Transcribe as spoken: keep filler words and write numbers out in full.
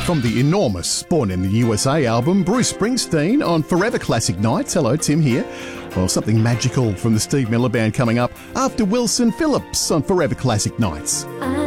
From the enormous Born in the U S A album, Bruce Springsteen on Forever Classic Nights. Hello, Tim here. Well, something magical from the Steve Miller Band coming up after Wilson Phillips on Forever Classic Nights. I